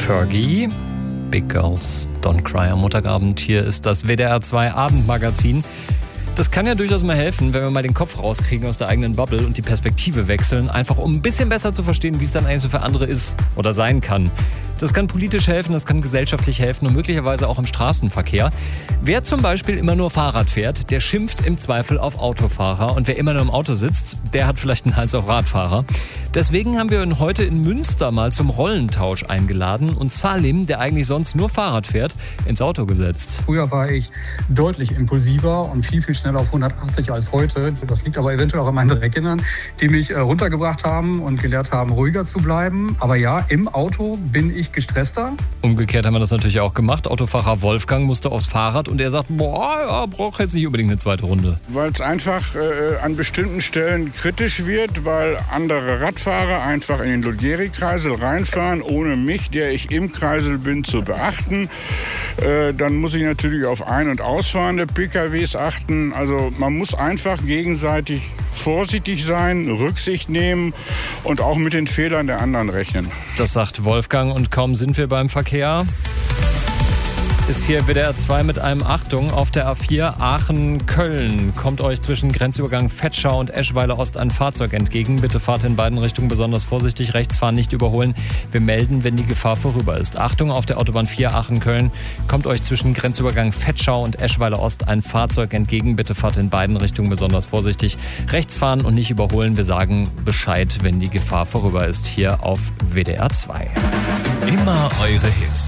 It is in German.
Fergie, Big Girls Don't Cry am Montagabend. Hier ist das WDR 2 Abendmagazin. Das kann ja durchaus mal helfen, wenn wir mal den Kopf rauskriegen aus der eigenen Bubble und die Perspektive wechseln, einfach um ein bisschen besser zu verstehen, wie es dann eigentlich so für andere ist oder sein kann. Das kann politisch helfen, das kann gesellschaftlich helfen und möglicherweise auch im Straßenverkehr. Wer zum Beispiel immer nur Fahrrad fährt, der schimpft im Zweifel auf Autofahrer. Und wer immer nur im Auto sitzt, der hat vielleicht einen Hals auf Radfahrer. Deswegen haben wir ihn heute in Münster mal zum Rollentausch eingeladen und Salim, der eigentlich sonst nur Fahrrad fährt, ins Auto gesetzt. Früher war ich deutlich impulsiver und viel schneller auf 180 als heute. Das liegt aber eventuell auch an meinen 3 Kindern, die mich runtergebracht haben und gelehrt haben, ruhiger zu bleiben. Aber ja, im Auto bin ich gestresster. Umgekehrt haben wir das natürlich auch gemacht. Autofahrer Wolfgang musste aufs Fahrrad und er sagt, braucht jetzt nicht unbedingt eine zweite Runde. Weil es einfach an bestimmten Stellen kritisch wird, weil andere Radfahrer einfach in den Lugeri-Kreisel reinfahren, ohne mich, der ich im Kreisel bin, zu beachten. Dann muss ich natürlich auf Ein- und Ausfahrende PKWs achten. Also man muss einfach gegenseitig vorsichtig sein, Rücksicht nehmen und auch mit den Fehlern der anderen rechnen. Das sagt Wolfgang und kaum sind wir beim Verkehr. Ist hier WDR 2 mit einem Achtung auf der A4 Aachen-Köln. Kommt euch zwischen Grenzübergang Vetschau und Eschweiler Ost ein Fahrzeug entgegen. Bitte fahrt in beiden Richtungen besonders vorsichtig. Rechts fahren, nicht überholen. Wir melden, wenn die Gefahr vorüber ist. Achtung auf der Autobahn 4 Aachen-Köln. Kommt euch zwischen Grenzübergang Vetschau und Eschweiler Ost ein Fahrzeug entgegen. Bitte fahrt in beiden Richtungen besonders vorsichtig. Rechts fahren und nicht überholen. Wir sagen Bescheid, wenn die Gefahr vorüber ist. Hier auf WDR 2. Immer eure Hits.